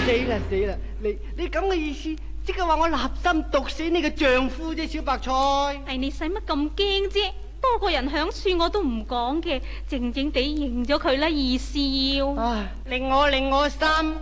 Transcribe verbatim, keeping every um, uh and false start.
死啦死啦！你你咁嘅意思，即係話我立心毒死你嘅丈夫啫，小白菜。 係你使乜咁驚啫？多個人響處我都唔講嘅，靜靜地認咗佢啦，二少。 唉，令我令我心